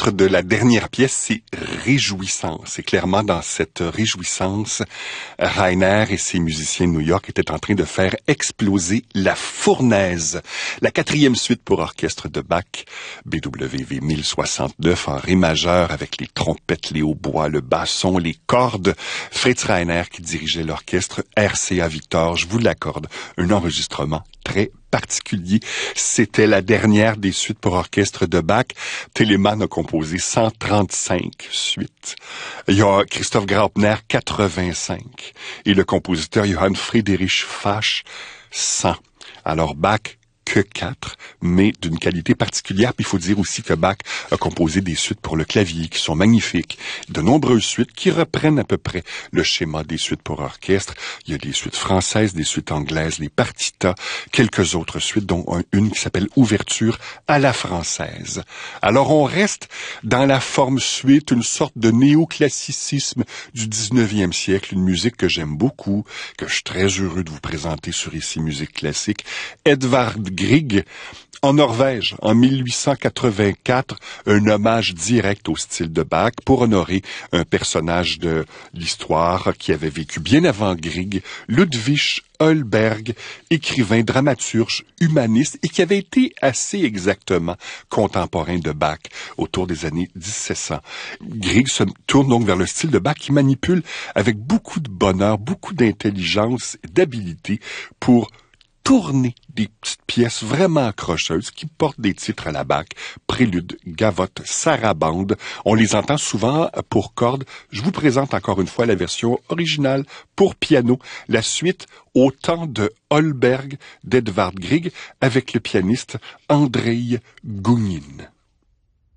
titre de la dernière pièce, c'est Réjouissance. Et clairement, dans cette réjouissance, Rainer et ses musiciens de New York étaient en train de faire exploser la fournaise. La quatrième suite pour orchestre de Bach, BWV 1069, en ré majeur avec les trompettes, les hautbois, le basson, les cordes. Fritz Rainer qui dirigeait l'orchestre RCA Victor, je vous l'accorde, un enregistrement très particulier. C'était la dernière des suites pour orchestre de Bach. Telemann a composé 135 suites. Il y a Christoph Graupner, 85. Et le compositeur Johann Friedrich Fasch, 100. Alors Bach, que 4, mais d'une qualité particulière. Puis il faut dire aussi que Bach a composé des suites pour le clavier qui sont magnifiques. De nombreuses suites qui reprennent à peu près le schéma des suites pour orchestre. Il y a des suites françaises, des suites anglaises, les partitas, quelques autres suites, dont une qui s'appelle Ouverture à la française. Alors on reste dans la forme suite, une sorte de néoclassicisme du 19e siècle, une musique que j'aime beaucoup, que je suis très heureux de vous présenter sur Ici Musique Classique. Edvard Grieg, en Norvège, en 1884, un hommage direct au style de Bach pour honorer un personnage de l'histoire qui avait vécu bien avant Grieg, Ludwig Holberg, écrivain, dramaturge, humaniste et qui avait été assez exactement contemporain de Bach autour des années 1700. Grieg se tourne donc vers le style de Bach qui manipule avec beaucoup de bonheur, beaucoup d'intelligence et d'habileté pour tourner des petites pièces vraiment accrocheuses qui portent des titres à la Bach, prélude, gavotte, sarabande. On les entend souvent pour cordes. Je vous présente encore une fois la version originale pour piano, la suite au temps de Holberg d'Edvard Grieg avec le pianiste Andrei Gounin.